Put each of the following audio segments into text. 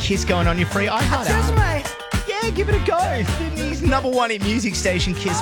Kiss going on your free iHeart app. Yeah, give it a go. Sydney's number one hit music station, Kiss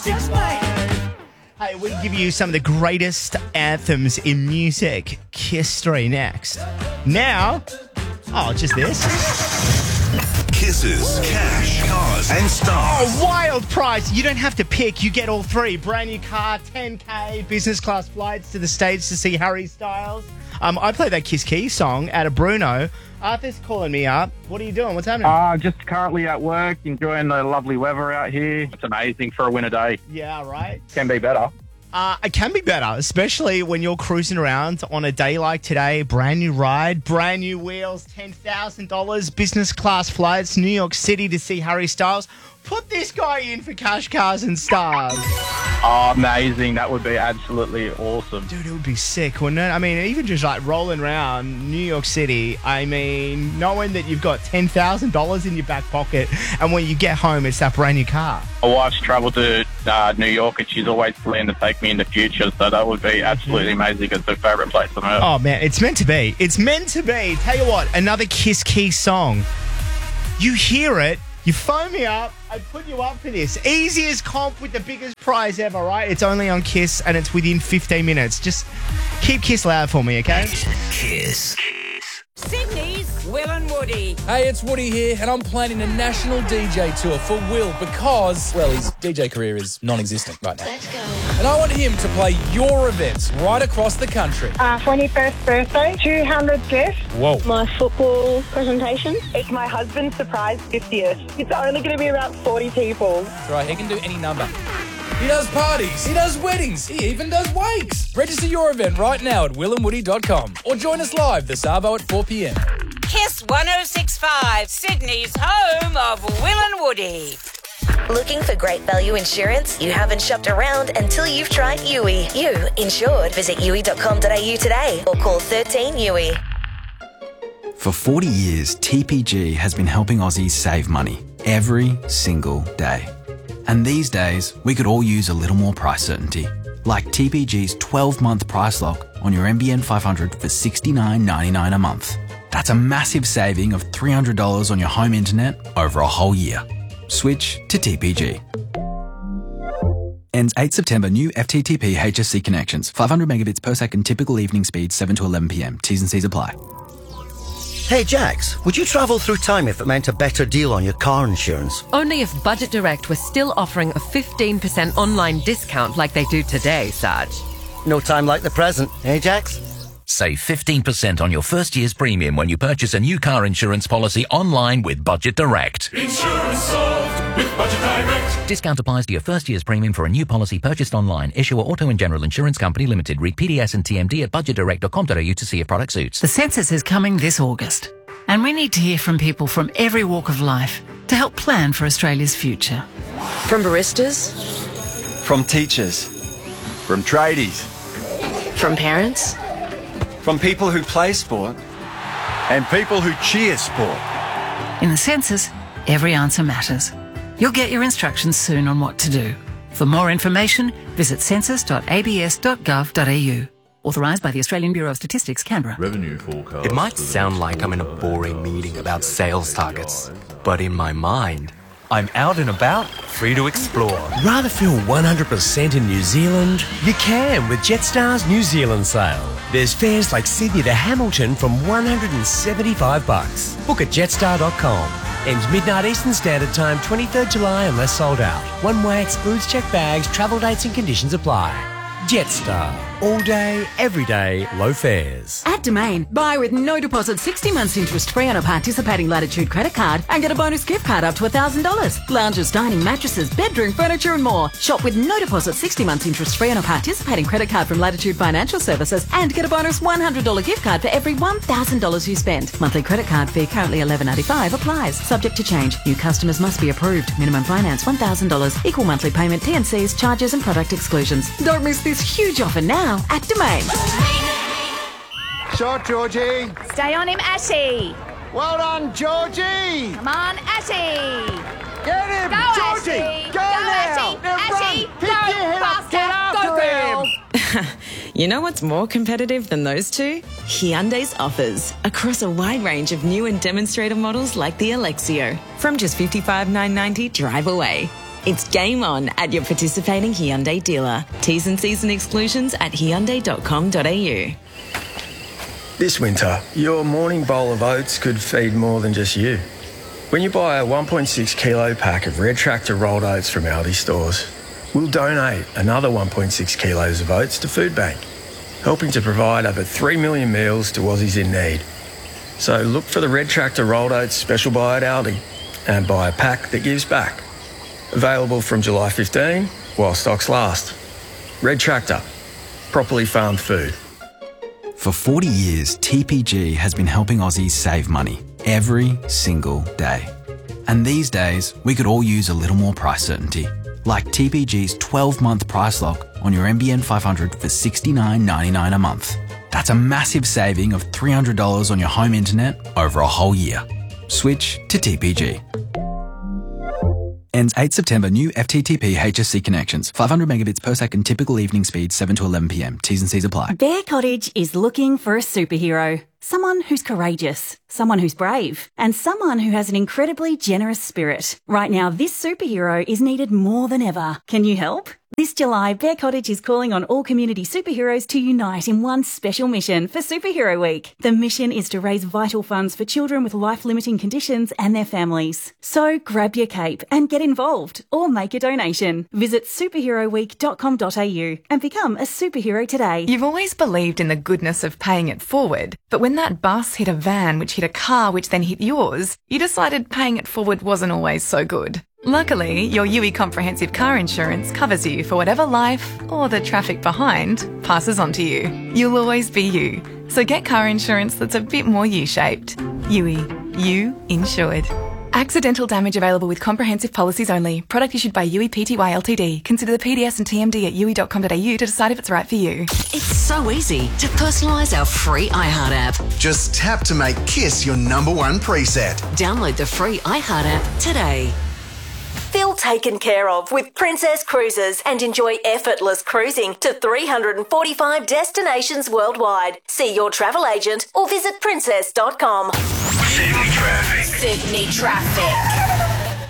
106.5. Hey, we give you some of the greatest anthems in music. Kiss 3 next. Now, just this. Kisses, cash, cars, and stars. A wild price. You don't have to pick. You get all three. Brand new car, 10K, business class flights to the States to see Harry Styles. I played that Kiss Keys song out of Bruno. Arthur's calling me up. What are you doing? What's happening? Just currently at work, enjoying the lovely weather out here. It's amazing for a winter day. Yeah, right. Can be better. It can be better, especially when you're cruising around on a day like today. Brand new ride, brand new wheels, $10,000, business class flights, New York City to see Harry Styles. Put this guy in for cash, cars, and stars. Oh, amazing. That would be absolutely awesome. Dude, it would be sick, wouldn't it? I mean, even just like rolling around New York City, I mean, knowing that you've got $10,000 in your back pocket and when you get home, it's that brand new car. My wife's travelled to New York and she's always planned to take me in the future, so that would be absolutely amazing. It's her favourite place on earth. Oh, man, it's meant to be. It's meant to be. Tell you what, another Kiss Keys song. You hear it, you phone me up, I put you up for this. Easiest comp with the biggest prize ever, right? It's only on Kiss and it's within 15 minutes. Just keep Kiss loud for me, okay? Kiss. Sydney's Will and Woody. Hey, it's Woody here, and I'm planning a national DJ tour for Will because, well, his DJ career is non-existent right now. Let's go. And I want him to play your events right across the country. 21st birthday, 200 guests. Whoa. My football presentation. It's my husband's surprise 50th. It's only going to be about 40 people. That's right, he can do any number. He does parties, he does weddings, he even does wakes. Register your event right now at willandwoody.com or join us live this Arvo at 4 p.m. Kiss 106.5, Sydney's home of Will and Woody. Looking for great value insurance? You haven't shopped around until you've tried Yui. You insured. Visit yui.com.au today or call 13 Yui. For 40 years, TPG has been helping Aussies save money every single day. And these days, we could all use a little more price certainty. Like TPG's 12-month price lock on your NBN 500 for $69.99 a month. That's a massive saving of $300 on your home internet over a whole year. Switch to TPG. Ends 8 September. New FTTP HSC connections. 500 megabits per second. Typical evening speed 7 to 11 p.m. T's and C's apply. Hey Jax, would you travel through time if it meant a better deal on your car insurance? Only if Budget Direct was still offering a 15% online discount like they do today, Sarge. No time like the present, eh Jax? Save 15% on your first year's premium when you purchase a new car insurance policy online with Budget Direct. Insurance solved with Budget Direct. Discount applies to your first year's premium for a new policy purchased online. Issuer Auto and General Insurance Company Limited. Read PDS and TMD at budgetdirect.com.au to see if product suits. The census is coming this August, and we need to hear from people from every walk of life to help plan for Australia's future. From baristas, From teachers. From tradies. from parents, From people who play sport. And people who cheer sport. In the census, every answer matters. You'll get your instructions soon on what to do. For more information, visit census.abs.gov.au. Authorised by the Australian Bureau of Statistics, Canberra. Revenue forecast. It might sound like I'm in a boring meeting about sales targets, but in my mind, I'm out and about, free to explore. Rather feel 100% in New Zealand? You can with Jetstar's New Zealand sale. There's fares like Sydney to Hamilton from $175. Book at jetstar.com. Ends midnight Eastern Standard Time, 23rd July unless sold out. One way excludes checked bags, travel dates and conditions apply. Jetstar. All day, every day, low fares. At Domain, buy with no deposit 60 months interest free on a participating Latitude credit card and get a bonus gift card up to $1,000. Lounges, dining, mattresses, bedroom, furniture and more. Shop with no deposit 60 months interest free on a participating credit card from Latitude Financial Services and get a bonus $100 gift card for every $1,000 you spend. Monthly credit card fee currently $11.95 applies. Subject to change. New customers must be approved. Minimum finance $1,000. Equal monthly payment, T&Cs, charges and product exclusions. Don't miss this huge offer now at Domain. Shot, Georgie. Stay on him, Ashy. Well done, Georgie. Come on, Ashy. Get him, Go, Georgie. Ashy. Go now. Ashy. Now Ashy. run. Pick your head up. Get after him. You You know what's more competitive than those two? Hyundai's offers across a wide range of new and demonstrator models like the Alexio from just $55,990 drive away. It's game on at your participating Hyundai dealer. T's and C's and exclusions at hyundai.com.au. This winter, your morning bowl of oats could feed more than just you. When you buy a 1.6 kilo pack of Red Tractor rolled oats from Aldi stores, we'll donate another 1.6 kilos of oats to Food Bank, helping to provide over 3 million meals to Aussies in need. So look for the Red Tractor rolled oats special buy at Aldi and buy a pack that gives back. Available from July 15 while stocks last. Red Tractor, properly farmed food. For 40 years, TPG has been helping Aussies save money every single day. And these days, we could all use a little more price certainty, like TPG's 12-month price lock on your NBN 500 for $69.99 a month. That's a massive saving of $300 on your home internet over a whole year. Switch to TPG. Ends 8 September. New FTTP HSC connections. 500 megabits per second. Typical evening speed 7 to 11 p.m. T's and C's apply. Bear Cottage is looking for a superhero. Someone who's courageous, someone who's brave, and someone who has an incredibly generous spirit. Right now, this superhero is needed more than ever. Can you help? This July, Bear Cottage is calling on all community superheroes to unite in one special mission for Superhero Week. The mission is to raise vital funds for children with life-limiting conditions and their families. So grab your cape and get involved or make a donation. Visit superheroweek.com.au and become a superhero today. You've always believed in the goodness of paying it forward, but when that bus hit a van which hit a car which then hit yours, you decided paying it forward wasn't always so good. Luckily, your UE Comprehensive Car Insurance covers you for whatever life, or the traffic behind, passes on to you. You'll always be you. So get car insurance that's a bit more U-shaped. UE. You insured. Accidental damage available with comprehensive policies only. Product issued by UE Pty Ltd. Consider the PDS and TMD at UE.com.au to decide if it's right for you. It's so easy to personalise our free iHeart app. Just tap to make Kiss your #1 preset. Download the free iHeart app today. Feel taken care of with Princess Cruises and enjoy effortless cruising to 345 destinations worldwide. See your travel agent or visit princess.com. Sydney traffic. Sydney traffic.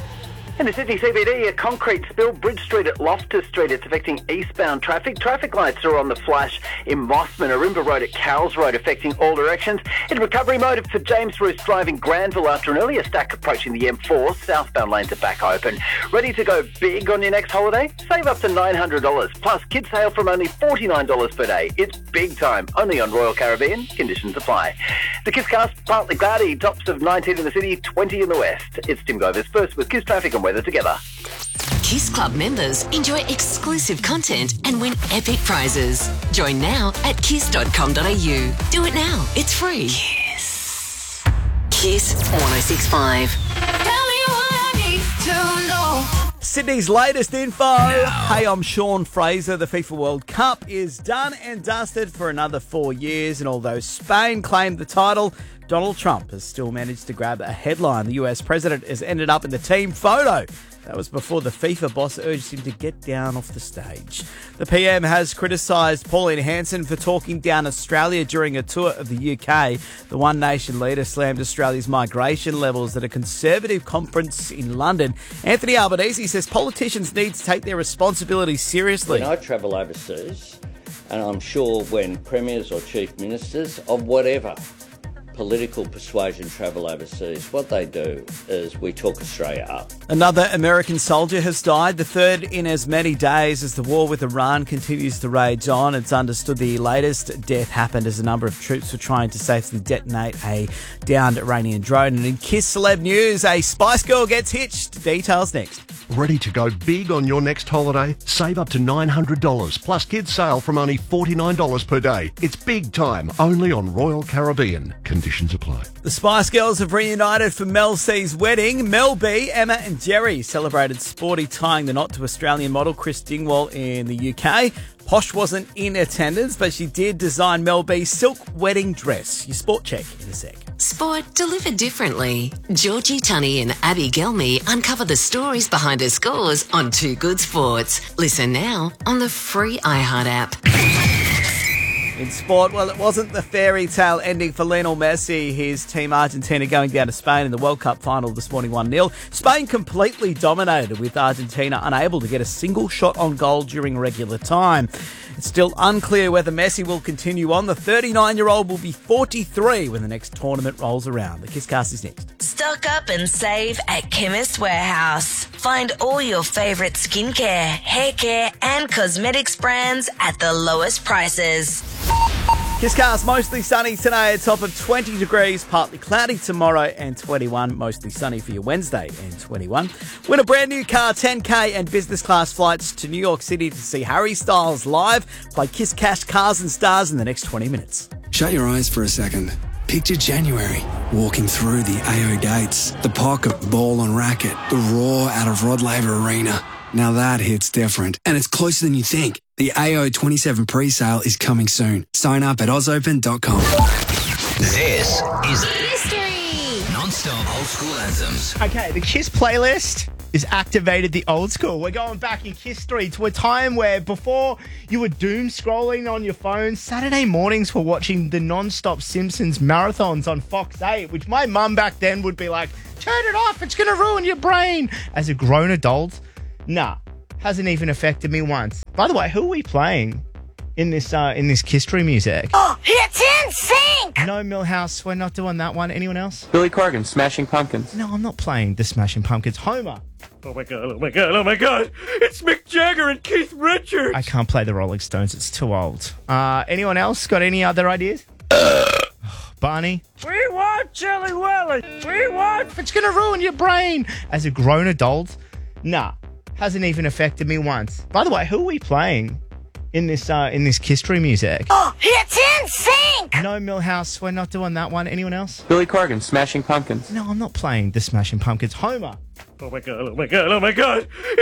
In the Sydney CBD, a concrete spill, Bridge Street at Loftus Street. It's affecting eastbound traffic. Traffic lights are on the flash in Mossman, Arimba Road at Carroll's Road, affecting all directions. In recovery mode for James Roos driving Granville after an earlier stack approaching the M4. Southbound lanes are back open. Ready to go big on your next holiday? Save up to $900. Plus, kids sail from only $49 per day. It's big time. Only on Royal Caribbean. Conditions apply. The Kiss cast, partly cloudy. Tops of 19 in the city, 20 in the west. It's Tim Govers first with Kiss traffic and weather together. Kiss Club members enjoy exclusive content and win epic prizes. Join now at kiss.com.au. Do it now. It's free. Kiss. Kiss 106.5. Tell me what I need to know. Sydney's latest info. Hey, I'm Sean Fraser. The FIFA World Cup is done and dusted for another 4 years, and although Spain claimed the title, Donald Trump has still managed to grab a headline. The US president has ended up in the team photo. That was before the FIFA boss urged him to get down off the stage. The PM has criticised Pauline Hanson for talking down Australia during a tour of the UK. The One Nation leader slammed Australia's migration levels at a Conservative conference in London. Anthony Albanese says politicians need to take their responsibilities seriously. When I travel overseas, and I'm sure when premiers or chief ministers of whatever political persuasion travel overseas, what they do is we talk Australia up. Another American soldier has died, the third in as many days as the war with Iran continues to rage on. It's understood the latest death happened as a number of troops were trying to safely detonate a downed Iranian drone. And in Kiss Celeb News, a Spice Girl gets hitched. Details next. Ready to go big on your next holiday? Save up to $900, plus kids sail from only $49 per day. It's big time, only on Royal Caribbean. Conditions apply. The Spice Girls have reunited for Mel C's wedding. Mel B, Emma and Jerry celebrated sporty tying the knot to Australian model Chris Dingwall in the UK. Posh wasn't in attendance, but she did design Mel B's silk wedding dress. Your sport check in a sec. Sport delivered differently. Georgie Tunney and Abby Gelmy uncover the stories behind her scores on Too Good Sports. Listen now on the free iHeart app. In sport, well, it wasn't the fairy tale ending for Lionel Messi. His team Argentina going down to Spain in the World Cup final this morning 1-0. Spain completely dominated, with Argentina unable to get a single shot on goal during regular time. It's still unclear whether Messi will continue on. The 39-year-old will be 43 when the next tournament rolls around. The Kisscast is next. Stock up and save at Chemist Warehouse. Find all your favourite skincare, hair care and cosmetics brands at the lowest prices. Kisscast, mostly sunny today, a top of 20 degrees, partly cloudy tomorrow and 21, mostly sunny for your Wednesday and 21. Win a brand new car, 10K and business class flights to New York City to see Harry Styles live. Play Kiss Cash Cars and Stars in the next 20 minutes. Shut your eyes for a second. Picture January, walking through the AO gates, the pocket, ball and racket, the roar out of Rod Laver Arena. Now that hits different, and it's closer than you think. The AO 27 pre-sale is coming soon. Sign up at ozopen.com. This is History. non-stop old school anthems. Okay, the Kiss playlist is activated the old school. We're going back in history to a time where before you were doom scrolling on your phone, Saturday mornings were watching the non-stop Simpsons marathons on Fox 8, which my mum back then would be like, turn it off, it's going to ruin your brain. As a grown adult, nah, hasn't even affected me once. By the way, who are we playing in this history music? Oh, it's in sync! No, Millhouse, we're not doing that one. Anyone else? Billy Corgan, Smashing Pumpkins. No, I'm not playing the Smashing Pumpkins. Homer. Oh my god, oh my god, oh my god! It's Mick Jagger and Keith Richards! I can't play the Rolling Stones, it's too old. Anyone else got any other ideas? Barney? We want Chili Willy! We want... It's gonna ruin your brain! As a grown adult, nah, hasn't even affected me once. By the way, who are we playing in this history music? Oh, it's in sync! No, Millhouse, we're not doing that one. Anyone else? Billy Corgan, Smashing Pumpkins. No, I'm not playing the Smashing Pumpkins. Homer. Oh my god, oh my god, oh my god!